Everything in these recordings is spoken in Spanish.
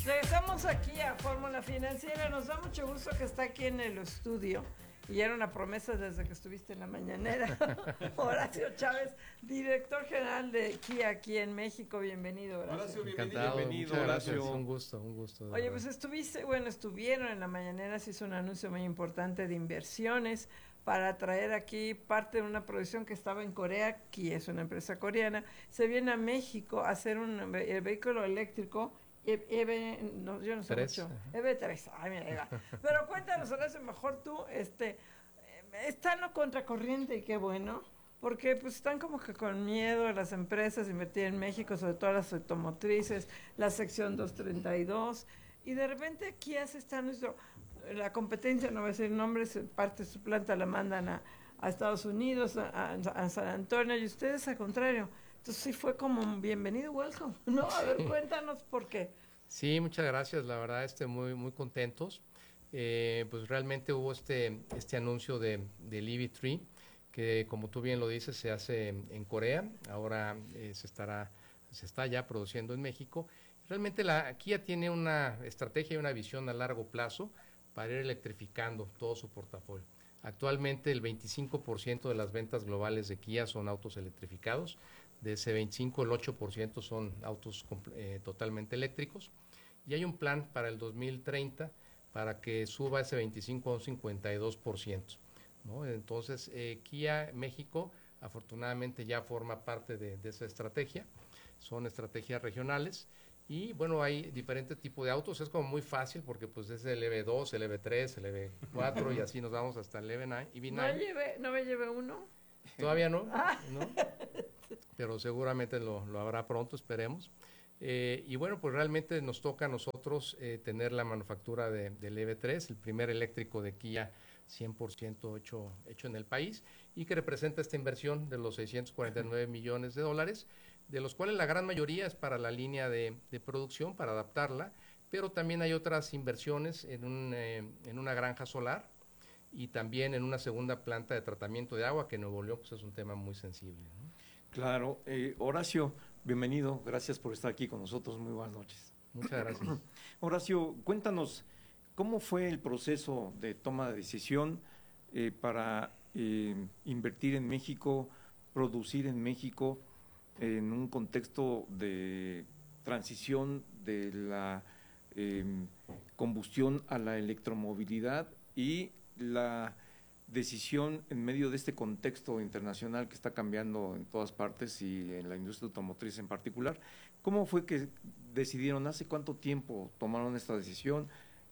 Regresamos aquí a Fórmula Financiera. Nos da mucho gusto que está aquí en el estudio. Y era una promesa desde que estuviste en la mañanera. Horacio Chávez, director general de Kia aquí en México. Bienvenido, Horacio. Horacio, Encantado, bienvenido, muchas gracias. Horacio. Un gusto. Oye, pues estuvieron en la mañanera, se hizo un anuncio muy importante de inversiones para traer aquí parte de una producción que estaba en Corea. Kia es una empresa coreana. Se viene a México a hacer el vehículo eléctrico. No, yo no sé mucho. EV3, ay, mira. Pero cuéntanos, Horacio, mejor tú, están a contracorriente y qué bueno, porque pues están como que con miedo las empresas de invertir en México, sobre todo las automotrices, la sección 232, y de repente aquí la competencia, no voy a decir nombres, parte de su planta la mandan a Estados Unidos, a San Antonio, y ustedes al contrario. Entonces sí fue como un bienvenido, welcome, ¿no? A ver, cuéntanos por qué. Sí, muchas gracias, la verdad muy contentos. Pues realmente hubo este anuncio del EV3, que como tú bien lo dices, se hace en Corea, ahora se está ya produciendo en México. Realmente la Kia tiene una estrategia y una visión a largo plazo para ir electrificando todo su portafolio. Actualmente el 25% de las ventas globales de Kia son autos electrificados. De ese 25, el 8% son autos totalmente eléctricos. Y hay un plan para el 2030 para que suba ese 25 a un 52%, ¿no? Entonces, Kia México afortunadamente ya forma parte de esa estrategia. Son estrategias regionales. Y bueno, hay diferentes tipos de autos, es como muy fácil porque pues es el EV2, el EV3, el EV4 y así nos vamos hasta el EV9. ¿No me llevé uno? Todavía no, pero seguramente lo habrá pronto, esperemos. Y bueno, pues realmente nos toca a nosotros tener la manufactura del EV3, el primer eléctrico de Kia 100% hecho en el país, y que representa esta inversión de los 649 millones de dólares, de los cuales la gran mayoría es para la línea de producción, para adaptarla, pero también hay otras inversiones en una granja solar y también en una segunda planta de tratamiento de agua, que en Nuevo León pues, es un tema muy sensible, ¿no? Claro, Horacio, bienvenido, gracias por estar aquí con nosotros, muy buenas noches. Muchas gracias. Horacio, cuéntanos, ¿cómo fue el proceso de toma de decisión para invertir en México, producir en México, en un contexto de transición de la combustión a la electromovilidad y la decisión en medio de este contexto internacional que está cambiando en todas partes y en la industria automotriz en particular? ¿Cómo fue que decidieron, hace cuánto tiempo tomaron esta decisión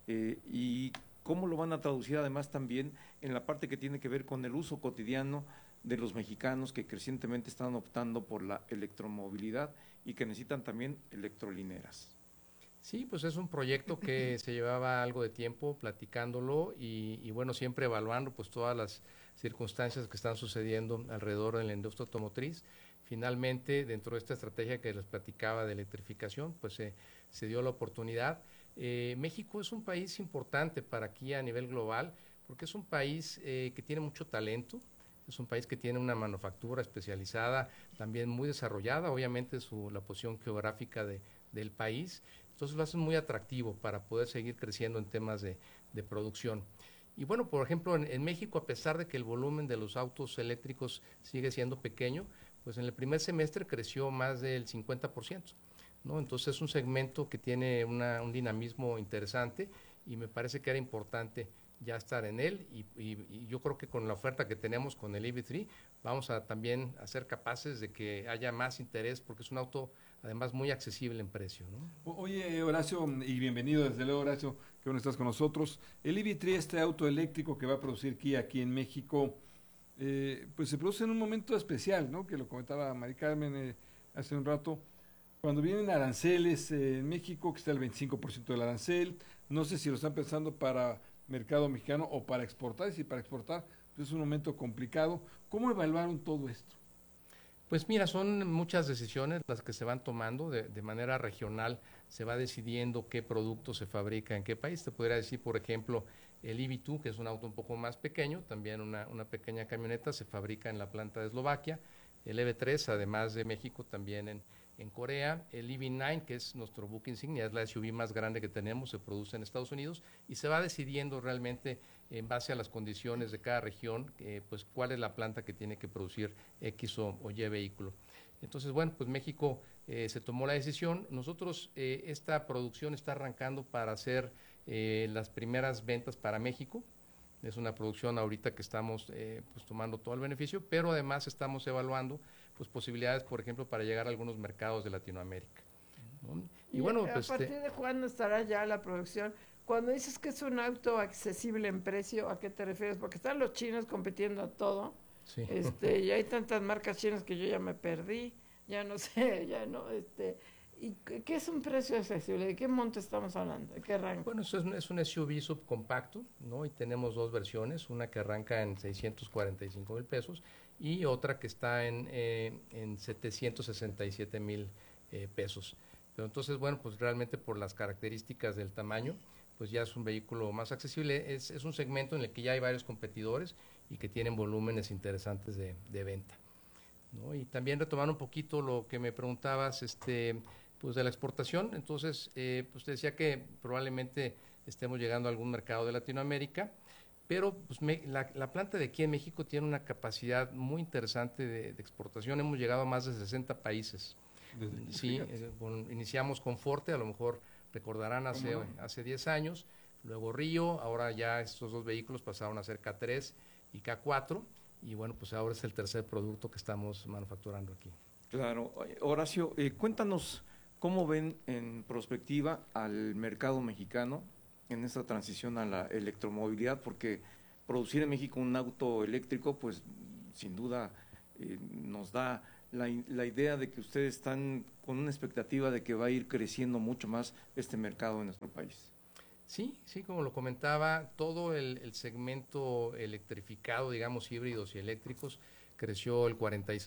y cómo lo van a traducir además también en la parte que tiene que ver con el uso cotidiano de los mexicanos que crecientemente están optando por la electromovilidad y que necesitan también electrolineras? Sí, pues es un proyecto que se llevaba algo de tiempo platicándolo y bueno, siempre evaluando pues todas las circunstancias que están sucediendo alrededor de la industria automotriz. Finalmente, dentro de esta estrategia que les platicaba de electrificación, pues se dio la oportunidad. México es un país importante para aquí a nivel global, porque es un país que tiene mucho talento. Es un país que tiene una manufactura especializada, también muy desarrollada, obviamente la posición geográfica del país. Entonces lo hace muy atractivo para poder seguir creciendo en temas de producción. Y bueno, por ejemplo, en México, a pesar de que el volumen de los autos eléctricos sigue siendo pequeño, pues en el primer semestre creció más del 50%, ¿no? Entonces es un segmento que tiene un dinamismo interesante y me parece que era importante ya estar en él y yo creo que con la oferta que tenemos con el EV3 vamos a también a ser capaces de que haya más interés porque es un auto además muy accesible en precio, ¿no? Oye, Horacio, y bienvenido desde luego, Horacio, que bueno estás con nosotros. El EV3, este auto eléctrico que va a producir Kia aquí en México, pues se produce en un momento especial, ¿no? Que lo comentaba Mari Carmen hace un rato. Cuando vienen aranceles en México, que está el 25% del arancel, no sé si lo están pensando para mercado mexicano o para exportar, y si para exportar pues es un momento complicado. ¿Cómo evaluaron todo esto? Pues mira, son muchas decisiones las que se van tomando de manera regional, se va decidiendo qué producto se fabrica en qué país. Te podría decir, por ejemplo, el EV2, que es un auto un poco más pequeño, también una pequeña camioneta, se fabrica en la planta de Eslovaquia. El EV3, además de México, también en en Corea. El EV9, que es nuestro buque insignia, es la SUV más grande que tenemos, se produce en Estados Unidos y se va decidiendo realmente en base a las condiciones de cada región, pues cuál es la planta que tiene que producir X o Y vehículo. Entonces, bueno, pues México se tomó la decisión. Nosotros, esta producción está arrancando para hacer las primeras ventas para México. Es una producción ahorita que estamos pues tomando todo el beneficio, pero además estamos evaluando pues posibilidades, por ejemplo, para llegar a algunos mercados de Latinoamérica, ¿no? Y bueno, pues, ¿a partir de cuándo estará ya la producción? Cuando dices que es un auto accesible en precio, ¿a qué te refieres? Porque están los chinos compitiendo a todo. Sí. Y hay tantas marcas chinas que yo ya me perdí, ya no sé, ya no, ¿y qué es un precio accesible? ¿De qué monto estamos hablando? ¿De qué rango? Bueno, eso es un SUV subcompacto, ¿no? Y tenemos dos versiones, una que arranca en 645,000 pesos y otra que está en 767,000 pesos. Pero entonces, bueno, pues realmente por las características del tamaño, pues ya es un vehículo más accesible. Es un segmento en el que ya hay varios competidores y que tienen volúmenes interesantes de venta, ¿no? Y también retomando un poquito lo que me preguntabas, pues de la exportación. Entonces, pues te decía que probablemente estemos llegando a algún mercado de Latinoamérica, pero pues la planta de aquí en México tiene una capacidad muy interesante de exportación. Hemos llegado a más de 60 países. Sí, iniciamos con Forte, a lo mejor recordarán hace 10 años, luego Río, ahora ya estos dos vehículos pasaron a ser K3 y K4, y bueno, pues ahora es el tercer producto que estamos manufacturando aquí. Claro. Horacio, cuéntanos cómo ven en perspectiva al mercado mexicano en esta transición a la electromovilidad, porque producir en México un auto eléctrico, pues sin duda nos da la idea de que ustedes están con una expectativa de que va a ir creciendo mucho más este mercado en nuestro país. Sí, como lo comentaba, todo el segmento electrificado, digamos híbridos y eléctricos, creció el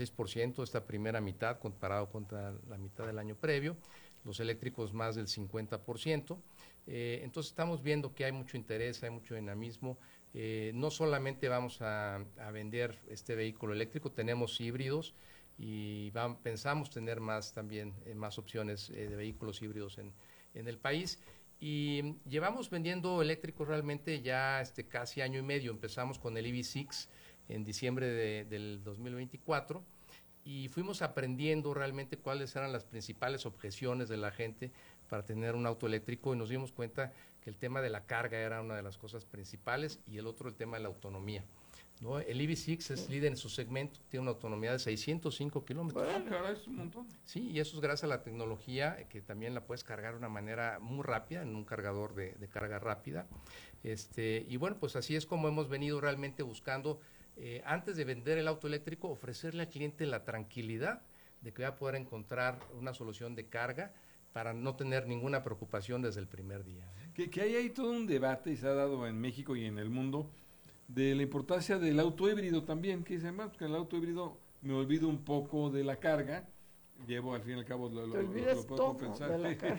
46% esta primera mitad comparado contra la mitad del año previo, los eléctricos más del 50%. Entonces estamos viendo que hay mucho interés, hay mucho dinamismo. No solamente vamos a vender este vehículo eléctrico, tenemos híbridos y pensamos tener más también más opciones de vehículos híbridos en el país. Y llevamos vendiendo eléctricos realmente ya casi año y medio. Empezamos con el EV6 en diciembre del 2024 y fuimos aprendiendo realmente cuáles eran las principales objeciones de la gente para tener un auto eléctrico, y nos dimos cuenta que el tema de la carga era una de las cosas principales y el otro el tema de la autonomía, ¿no? El EV6 es líder en su segmento, tiene una autonomía de 605 kilómetros. Bueno, es un montón. Sí, y eso es gracias a la tecnología que también la puedes cargar de una manera muy rápida en un cargador de carga rápida. Y bueno, pues así es como hemos venido realmente buscando, antes de vender el auto eléctrico, ofrecerle al cliente la tranquilidad de que va a poder encontrar una solución de carga para no tener ninguna preocupación desde el primer día. Que hay ahí todo un debate, y se ha dado en México y en el mundo, de la importancia del auto híbrido también, que dicen, que el auto híbrido me olvido un poco de la carga, llevo al fin y al cabo lo puedo compensar,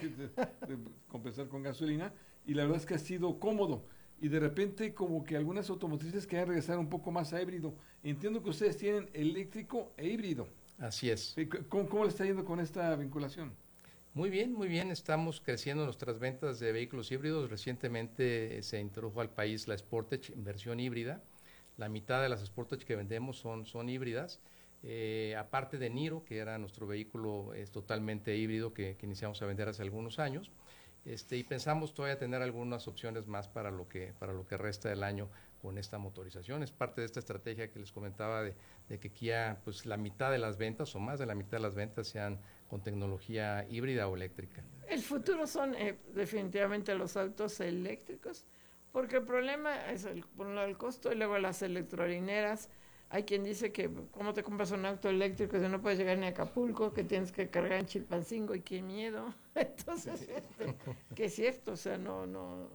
de compensar con gasolina, y la verdad es que ha sido cómodo, y de repente como que algunas automotrices quieren regresar un poco más a híbrido. Entiendo que ustedes tienen eléctrico e híbrido. Así es. ¿Cómo le está yendo con esta vinculación? Muy bien, estamos creciendo nuestras ventas de vehículos híbridos. Recientemente se introdujo al país la Sportage en versión híbrida. La mitad de las Sportage que vendemos son híbridas. Aparte de Niro, que era nuestro vehículo totalmente híbrido que iniciamos a vender hace algunos años. Y pensamos todavía tener algunas opciones más para lo que resta del año con esta motorización. Es parte de esta estrategia que les comentaba de que Kia, pues la mitad de las ventas o más de la mitad de las ventas sean con tecnología híbrida o eléctrica. El futuro son definitivamente los autos eléctricos, porque el problema es por un lado el costo y luego las electrolineras. Hay quien dice que cómo te compras un auto eléctrico si no puedes llegar ni a Acapulco, que tienes que cargar en Chilpancingo, y qué miedo. Entonces, que es cierto, o sea, no.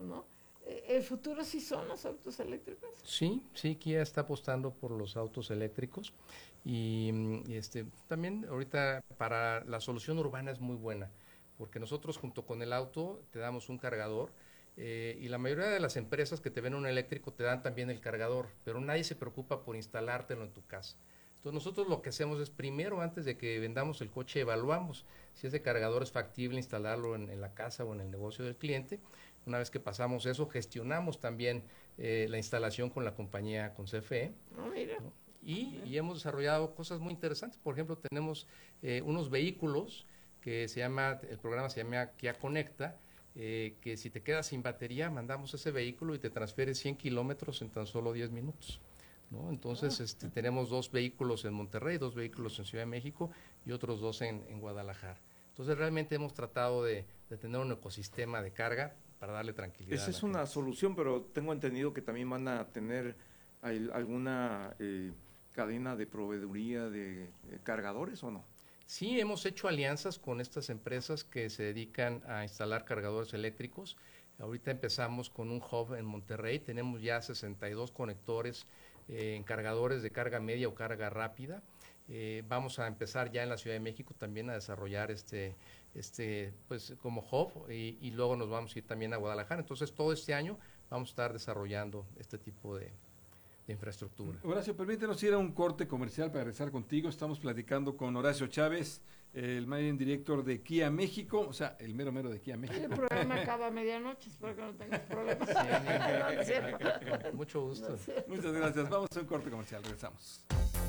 ¿El futuro sí son los autos eléctricos? Sí, Kia está apostando por los autos eléctricos y también ahorita para la solución urbana es muy buena, porque nosotros junto con el auto te damos un cargador, y la mayoría de las empresas que te ven un eléctrico te dan también el cargador, pero nadie se preocupa por instalártelo en tu casa. Entonces nosotros lo que hacemos es primero, antes de que vendamos el coche, evaluamos si ese cargador es factible instalarlo en la casa o en el negocio del cliente. Una vez que pasamos eso, gestionamos también la instalación con la compañía, con CFE. Mira. ¿No? Y hemos desarrollado cosas muy interesantes. Por ejemplo, tenemos unos vehículos que el programa se llama Kia Conecta, que si te quedas sin batería, mandamos ese vehículo y te transfiere 100 kilómetros en tan solo 10 minutos. ¿No? Entonces, tenemos 2 vehículos en Monterrey, 2 vehículos en Ciudad de México y otros 2 en Guadalajara. Entonces, realmente hemos tratado de tener un ecosistema de carga para darle tranquilidad. Esa es una solución, pero tengo entendido que también van a tener alguna cadena de proveeduría de cargadores, ¿o no? Sí, hemos hecho alianzas con estas empresas que se dedican a instalar cargadores eléctricos. Ahorita empezamos con un hub en Monterrey, tenemos ya 62 conectores en cargadores de carga media o carga rápida. Vamos a empezar ya en la Ciudad de México también a desarrollar pues como hub y luego nos vamos a ir también a Guadalajara. Entonces todo este año vamos a estar desarrollando este tipo de infraestructura. Horacio, permítenos ir a un corte comercial para regresar contigo. Estamos platicando con Horacio Chávez, el Managing Director de Kia México, o sea, el mero de Kia México. El programa acaba a medianoche, espero que no tengas problemas. Sí, mucho gusto. Muchas gracias. Vamos a un corte comercial, regresamos.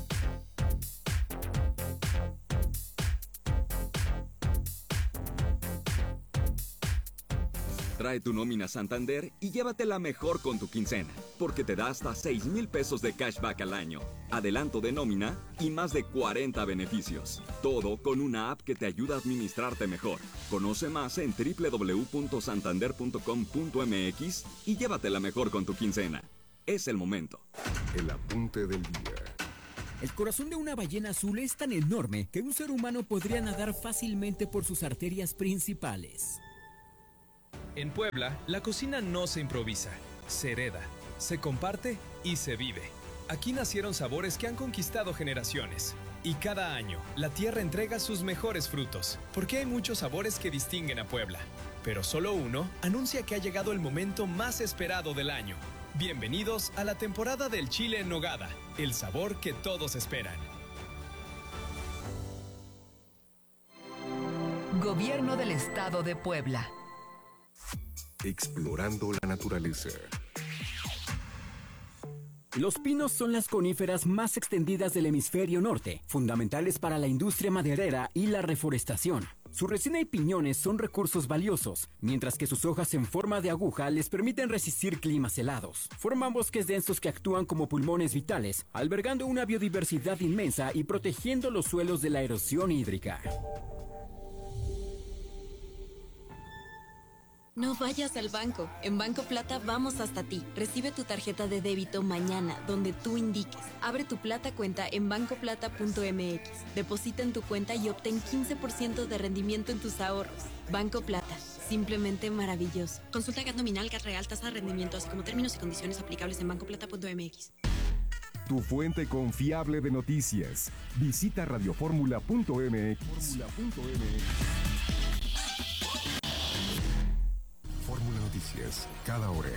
Trae tu nómina Santander y llévatela mejor con tu quincena, porque te da hasta 6,000 pesos de cashback al año, adelanto de nómina y más de 40 beneficios. Todo con una app que te ayuda a administrarte mejor. Conoce más en www.santander.com.mx y llévatela mejor con tu quincena. Es el momento. El apunte del día. El corazón de una ballena azul es tan enorme que un ser humano podría nadar fácilmente por sus arterias principales. En Puebla, la cocina no se improvisa, se hereda, se comparte y se vive. Aquí nacieron sabores que han conquistado generaciones. Y cada año, la tierra entrega sus mejores frutos, porque hay muchos sabores que distinguen a Puebla. Pero solo uno anuncia que ha llegado el momento más esperado del año. Bienvenidos a la temporada del chile en nogada, el sabor que todos esperan. Gobierno del Estado de Puebla. Explorando la naturaleza. Los pinos son las coníferas más extendidas del hemisferio norte, fundamentales para la industria maderera y la reforestación. Su resina y piñones son recursos valiosos, mientras que sus hojas en forma de aguja les permiten resistir climas helados. Forman bosques densos que actúan como pulmones vitales, albergando una biodiversidad inmensa y protegiendo los suelos de la erosión hídrica. No vayas al banco. En Banco Plata vamos hasta ti. Recibe tu tarjeta de débito mañana, donde tú indiques. Abre tu Plata cuenta en bancoplata.mx. Deposita en tu cuenta y obtén 15% de rendimiento en tus ahorros. Banco Plata. Simplemente maravilloso. Consulta GAT nominal, GAT real, tasa de rendimiento, así como términos y condiciones aplicables en bancoplata.mx. Tu fuente confiable de noticias. Visita radioformula.mx. Fórmula Noticias, cada hora.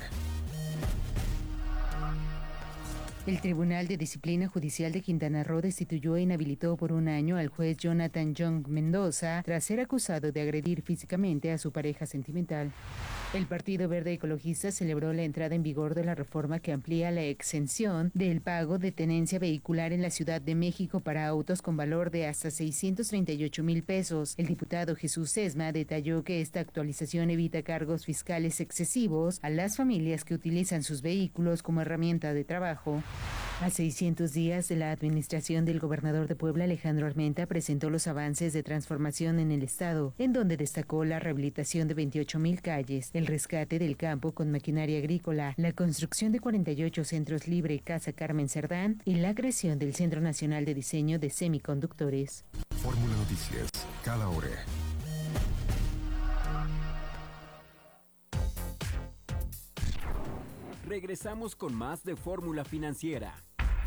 El Tribunal de Disciplina Judicial de Quintana Roo destituyó e inhabilitó por 1 año al juez Jonathan Young Mendoza tras ser acusado de agredir físicamente a su pareja sentimental. El Partido Verde Ecologista celebró la entrada en vigor de la reforma que amplía la exención del pago de tenencia vehicular en la Ciudad de México para autos con valor de hasta 638,000 pesos. El diputado Jesús Sesma detalló que esta actualización evita cargos fiscales excesivos a las familias que utilizan sus vehículos como herramienta de trabajo. A 600 días de la administración del gobernador de Puebla, Alejandro Armenta, presentó los avances de transformación en el estado, en donde destacó la rehabilitación de 28,000 calles, el rescate del campo con maquinaria agrícola, la construcción de 48 centros libre Casa Carmen Cerdán y la creación del Centro Nacional de Diseño de Semiconductores. Fórmula Noticias, cada hora. Regresamos con más de Fórmula Financiera.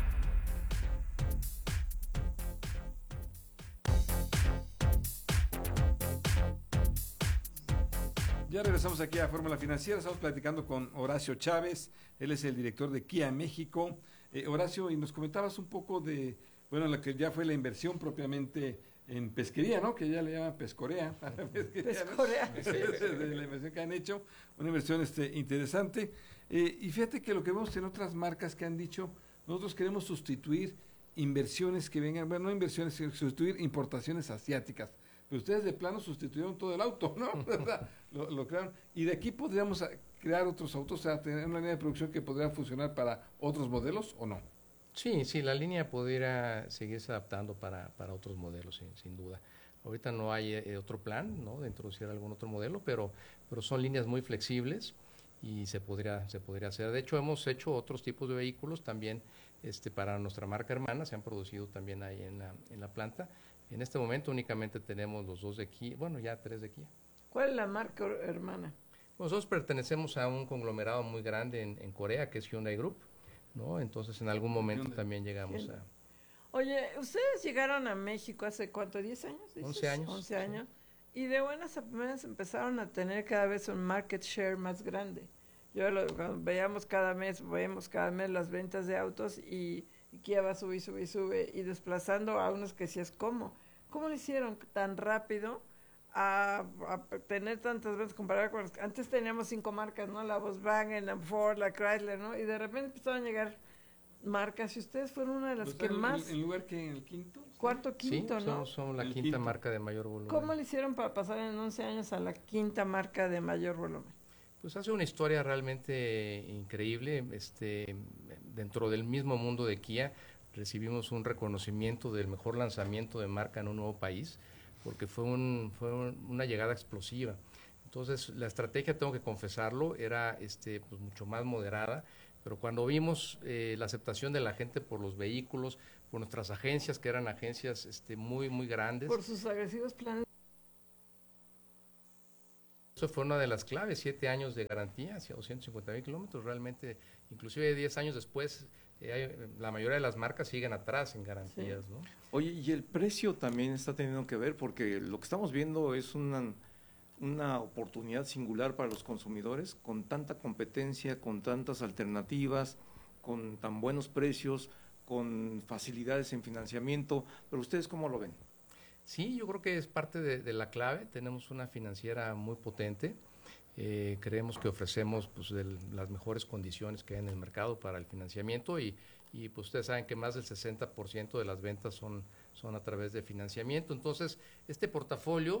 Ya regresamos aquí a Fórmula Financiera, estamos platicando con Horacio Chávez, él es el director de Kia México. Horacio, y nos comentabas un poco de bueno, lo que ya fue la inversión propiamente en pesquería, ¿no? Que ya le llaman Pescorea. Pescorea. ¿No? De la inversión que han hecho, una inversión interesante. Y fíjate que lo que vemos en otras marcas que han dicho, nosotros queremos sustituir inversiones que vengan, bueno, no inversiones, sino sustituir importaciones asiáticas. Pero ustedes de plano sustituyeron todo el auto, ¿no? lo crearon. Y de aquí podríamos crear otros autos, o sea, tener una línea de producción que podría funcionar para otros modelos o no. Sí, la línea pudiera seguirse adaptando para otros modelos, sin duda. Ahorita no hay otro plan, ¿no?, de introducir algún otro modelo, pero son líneas muy flexibles y se podría hacer. De hecho, hemos hecho otros tipos de vehículos también para nuestra marca hermana, se han producido también ahí en la planta. En este momento únicamente tenemos los 2 de Kia, bueno, ya 3 de Kia. ¿Cuál es la marca hermana? Nosotros pertenecemos a un conglomerado muy grande en Corea, que es Hyundai Group, ¿no? Entonces, en algún momento también llegamos a... Oye, ¿ustedes llegaron a México hace cuánto? ¿10 años? ¿Dices? 11 años. 11 años. Y de buenas a primeras empezaron a tener cada vez un market share más grande. Veíamos cada mes las ventas de autos y Kia va sube y desplazando a unos que decías, ¿cómo lo hicieron tan rápido a tener tantas ventas comparado con los... Antes teníamos 5 marcas, ¿no? La Volkswagen, la Ford, la Chrysler, ¿no? Y de repente empezaron a llegar marcas y ustedes fueron una de las que más... ¿En lugar que en el quinto? Cuarto, quinto, sí, ¿no? Somos la quinta marca de mayor volumen. ¿Cómo le hicieron para pasar en 11 años a la quinta marca de mayor volumen? Pues hace una historia realmente increíble. Dentro del mismo mundo de Kia recibimos un reconocimiento del mejor lanzamiento de marca en un nuevo país, porque fue una llegada explosiva. Entonces, la estrategia, tengo que confesarlo, era pues mucho más moderada, pero cuando vimos la aceptación de la gente por los vehículos, por nuestras agencias, que eran agencias muy, muy grandes. Por sus agresivos planes. Eso fue una de las claves, 7 años de garantía, hacia 250,000 kilómetros, realmente, inclusive 10 años después, la mayoría de las marcas siguen atrás en garantías, sí, ¿no? Oye, y el precio también está teniendo que ver, porque lo que estamos viendo es una oportunidad singular para los consumidores, con tanta competencia, con tantas alternativas, con tan buenos precios, con facilidades en financiamiento, pero ¿ustedes cómo lo ven? Sí, yo creo que es parte de la clave. Tenemos una financiera muy potente. Creemos que ofrecemos pues, las mejores condiciones que hay en el mercado para el financiamiento y pues ustedes saben que más del 60% de las ventas son a través de financiamiento. Entonces, este portafolio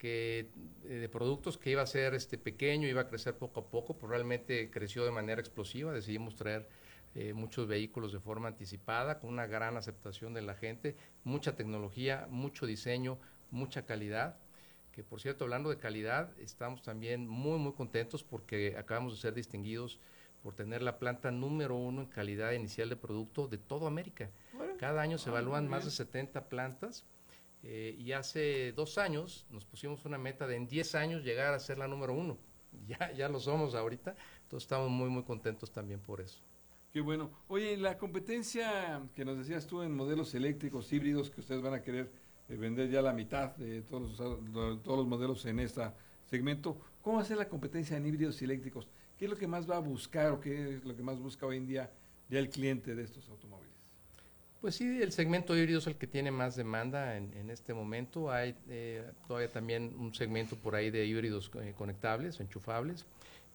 de productos que iba a ser pequeño, iba a crecer poco a poco, pues realmente creció de manera explosiva. Decidimos traer muchos vehículos de forma anticipada, con una gran aceptación de la gente, mucha tecnología, mucho diseño, mucha calidad, que por cierto, hablando de calidad, estamos también muy, muy contentos porque acabamos de ser distinguidos por tener la planta número 1 en calidad inicial de producto de toda América. Cada año se evalúan más de 70 plantas y hace 2 años nos pusimos una meta de en 10 años llegar a ser la número 1. Ya lo somos ahorita, entonces estamos muy, muy contentos también por eso. Qué bueno. Oye, la competencia que nos decías tú en modelos eléctricos híbridos que ustedes van a querer vender ya la mitad de todos los modelos en este segmento, ¿cómo va a ser la competencia en híbridos y eléctricos? ¿Qué es lo que más va a buscar o qué es lo que más busca hoy en día ya el cliente de estos automóviles? Pues sí, el segmento híbrido es el que tiene más demanda en este momento. Hay todavía también un segmento por ahí de híbridos conectables, enchufables.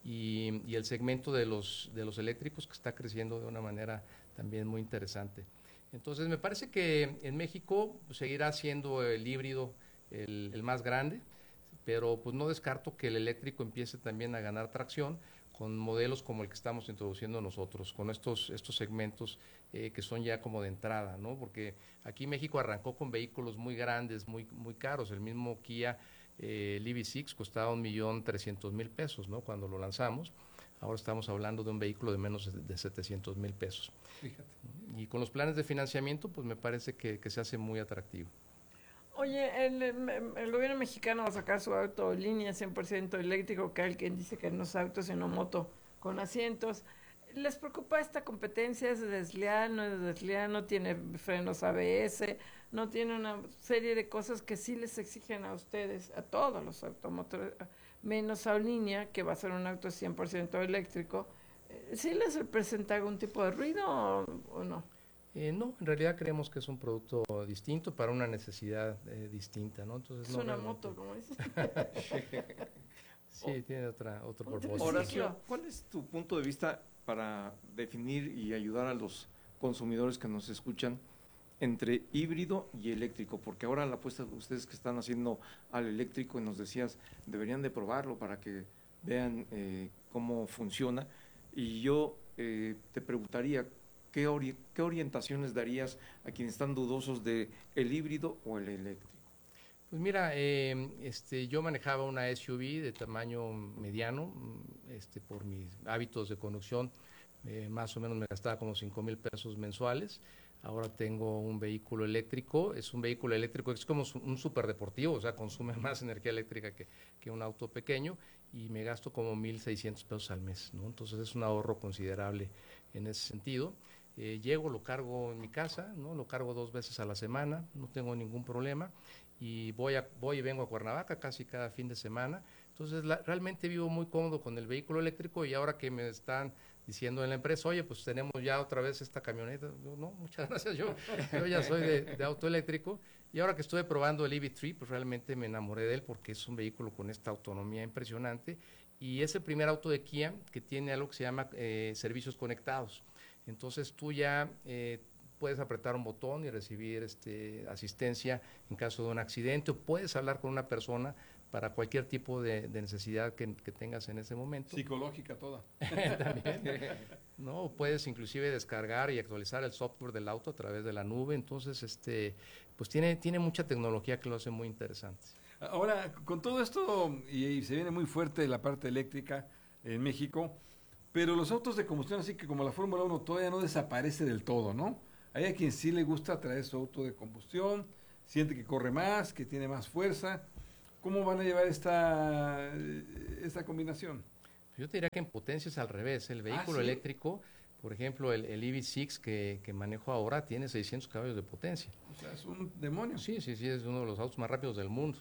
Y el segmento de los eléctricos que está creciendo de una manera también muy interesante. Entonces, me parece que en México seguirá siendo el híbrido el más grande, pero pues no descarto que el eléctrico empiece también a ganar tracción con modelos como el que estamos introduciendo nosotros, con estos segmentos que son ya como de entrada, ¿no? Porque aquí México arrancó con vehículos muy grandes, muy, muy caros. El mismo Kia el EV6 costaba $1,300,000 pesos, ¿no? Cuando lo lanzamos. Ahora estamos hablando de un vehículo de menos de $700,000 pesos. Fíjate. Y con los planes de financiamiento, pues me parece que se hace muy atractivo. Oye, el gobierno mexicano va a sacar su auto línea 100% eléctrico, que hay quien dice que no es auto, sino moto con asientos. ¿Les preocupa esta competencia? ¿Es desleal? ¿No es desleal? ¿No tiene frenos ABS? ¿No tiene una serie de cosas que sí les exigen a ustedes, a todos los automotores, menos a línea, que va a ser un auto 100% eléctrico? ¿Sí les representa algún tipo de ruido o no? No, en realidad creemos que es un producto distinto para una necesidad distinta, ¿no? Entonces, es no una realmente... moto, como dices. Sí, tiene otro propósito. Horacio, ¿cuál es tu punto de vista para definir y ayudar a los consumidores que nos escuchan entre híbrido y eléctrico? Porque ahora la apuesta de ustedes que están haciendo al eléctrico, y nos decías, deberían de probarlo para que vean cómo funciona. Y yo te preguntaría, ¿qué orientaciones darías a quienes están dudosos de el híbrido o el eléctrico? Pues mira, yo manejaba una SUV de tamaño mediano, por mis hábitos de conducción, más o menos me gastaba como 5,000 pesos mensuales. Ahora tengo un vehículo eléctrico, es un vehículo eléctrico, es como un superdeportivo, o sea, consume más energía eléctrica que un auto pequeño, y me gasto como 1,600 pesos al mes, ¿no? Entonces es un ahorro considerable en ese sentido. Llego, lo cargo en mi casa, ¿no? Lo cargo 2 veces a la semana, no tengo ningún problema, y voy y vengo a Cuernavaca casi cada fin de semana. Entonces realmente vivo muy cómodo con el vehículo eléctrico, y ahora que me están diciendo en la empresa, oye, pues tenemos ya otra vez esta camioneta, yo, no, muchas gracias, yo ya soy de auto eléctrico, y ahora que estuve probando el EV3, pues realmente me enamoré de él porque es un vehículo con esta autonomía impresionante, y es el primer auto de Kia que tiene algo que se llama servicios conectados. Entonces tú ya puedes apretar un botón y recibir asistencia en caso de un accidente, o puedes hablar con una persona para cualquier tipo de necesidad que tengas en ese momento. Psicológica toda. También. No, puedes inclusive descargar y actualizar el software del auto a través de la nube. Entonces, pues tiene mucha tecnología que lo hace muy interesante. Ahora, con todo esto, y se viene muy fuerte la parte eléctrica en México, pero los autos de combustión, así que como la Fórmula 1 todavía no desaparece del todo, ¿no? Hay a quien sí le gusta traer su auto de combustión, siente que corre más, que tiene más fuerza. ¿Cómo van a llevar esta combinación? Yo te diría que en potencia es al revés. El vehículo eléctrico, por ejemplo, el EV6 que manejo ahora tiene 600 caballos de potencia. O sea, es un demonio. Sí, es uno de los autos más rápidos del mundo.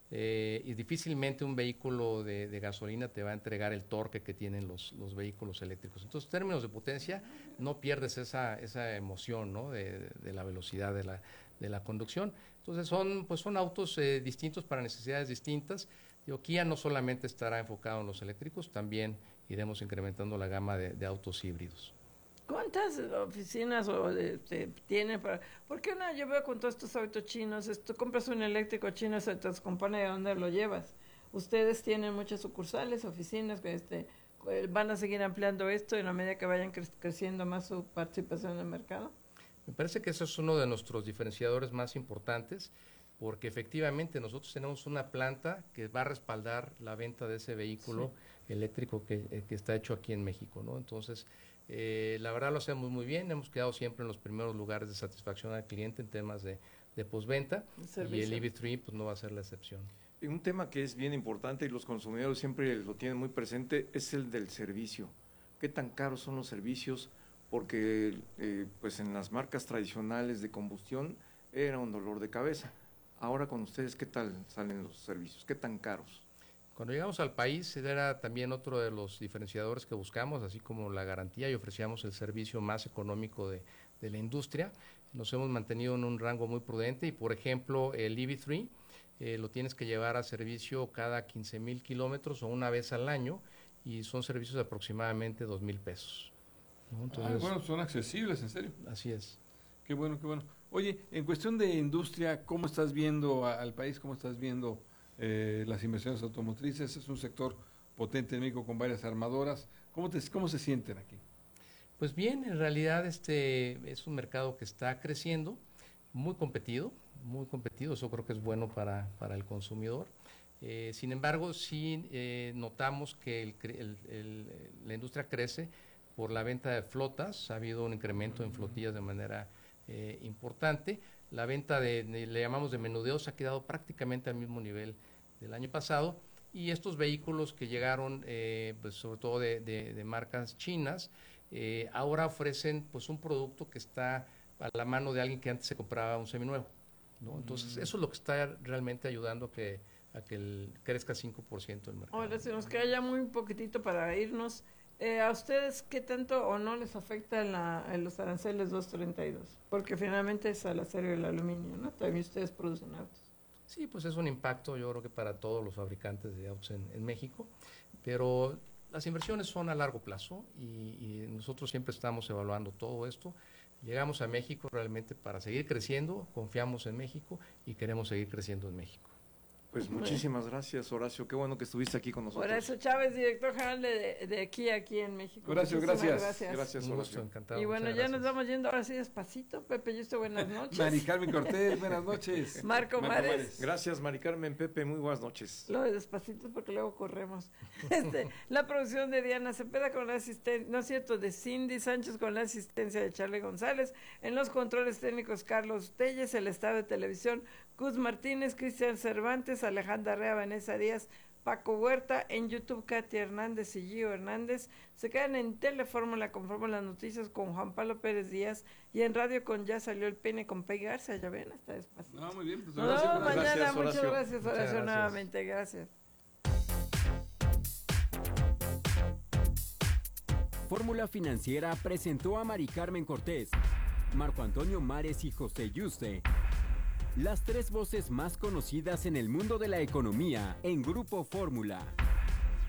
Y difícilmente un vehículo de gasolina te va a entregar el torque que tienen los vehículos eléctricos. Entonces, en términos de potencia, no pierdes esa emoción, ¿no? de la velocidad de la conducción. Entonces son autos distintos para necesidades distintas. Kia no solamente estará enfocado en los eléctricos, también iremos incrementando la gama de autos híbridos. ¿Cuántas oficinas tienen para...? Porque yo veo con todos estos autos chinos, compras un eléctrico chino, se te descompone, ¿de dónde lo llevas? Ustedes tienen muchas sucursales, oficinas, ¿van a seguir ampliando esto en la medida que vayan creciendo más su participación en el mercado? Me parece que eso es uno de nuestros diferenciadores más importantes, porque efectivamente nosotros tenemos una planta que va a respaldar la venta de ese vehículo eléctrico que está hecho aquí en México, ¿no? Entonces, la verdad lo hacemos muy bien, hemos quedado siempre en los primeros lugares de satisfacción al cliente en temas de postventa, y el EV3 pues no va a ser la excepción. Y un tema que es bien importante y los consumidores siempre lo tienen muy presente es el del servicio. ¿Qué tan caros son los servicios? Porque pues en las marcas tradicionales de combustión era un dolor de cabeza. Ahora con ustedes, ¿qué tal salen los servicios? ¿Qué tan caros? Cuando llegamos al país era también otro de los diferenciadores que buscamos, así como la garantía, y ofrecíamos el servicio más económico de la industria. Nos hemos mantenido en un rango muy prudente, y por ejemplo el EV3 lo tienes que llevar a servicio cada 15,000 kilómetros o una vez al año, y son servicios de aproximadamente 2,000 pesos. ¿No? Entonces, bueno, son accesibles, en serio. Así es. Qué bueno, qué bueno. Oye, en cuestión de industria, ¿cómo estás viendo al país? ¿Cómo estás viendo las inversiones automotrices? Es un sector potente en México con varias armadoras. ¿Cómo se sienten aquí? Pues bien, en realidad es un mercado que está creciendo, muy competido, eso creo que es bueno para el consumidor. Sin embargo, sí notamos que la industria crece por la venta de flotas. Ha habido un incremento en flotillas de manera importante. La venta le llamamos de menudeo, se ha quedado prácticamente al mismo nivel del año pasado, y estos vehículos que llegaron pues sobre todo de marcas chinas ahora ofrecen pues un producto que está a la mano de alguien que antes se compraba un seminuevo, ¿no? Entonces eso es lo que está realmente ayudando a que crezca 5% el mercado. Ahora se nos queda ya muy poquitito para irnos. ¿A ustedes qué tanto o no les afecta en los aranceles 232? Porque finalmente es al acero y el aluminio, ¿no? También ustedes producen autos. Sí, pues es un impacto, yo creo que para todos los fabricantes de autos en México, pero las inversiones son a largo plazo y nosotros siempre estamos evaluando todo esto. Llegamos a México realmente para seguir creciendo, confiamos en México y queremos seguir creciendo en México. Pues muchísimas gracias, Horacio. Qué bueno que estuviste aquí con nosotros. Horacio Chávez, director general de Kia aquí en México. Horacio, gracias. Gracias, Horacio. Encantado. Y bueno, ya nos vamos yendo ahora sí despacito. Pepe Yuste, buenas noches. Mari Carmen Cortés, buenas noches. Marco Mares. Gracias, Mari Carmen, Pepe, muy buenas noches. Lo de despacito porque luego corremos. La producción de Diana Cepeda con la asistencia, no es cierto, de Cindy Sánchez con la asistencia de Charlie González. En los controles técnicos, Carlos Telles. El estado de televisión, Cus Martínez, Cristian Cervantes, Alejandra Arrea, Vanessa Díaz, Paco Huerta. En YouTube, Katia Hernández y Gio Hernández. Se quedan en Telefórmula con Fórmula Noticias con Juan Pablo Pérez Díaz, y en radio con Ya Salió el Peine con Peggy Garza. Ya ven, hasta despacito. No, muy bien. Pues mañana, gracias, muchas Horacio. gracias, Horacio, nuevamente. Gracias. Fórmula Financiera presentó a Mari Carmen Cortés, Marco Antonio Mares y José Yuste, las tres voces más conocidas en el mundo de la economía en Grupo Fórmula.